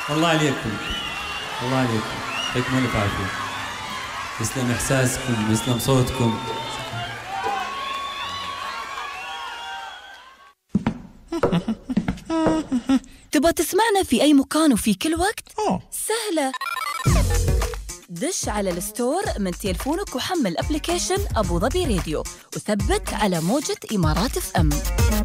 الله عليكم، الله عليكم، يعطيكم ألف عافية. يسلم إحساسكم، يسلم صوتكم. تبغى تسمعنا في أي مكان وفي كل وقت؟ سهلة، دش على الستور من تليفونك وحمل أبليكيشن أبو ظبي راديو وثبت على موجة إمارات FM.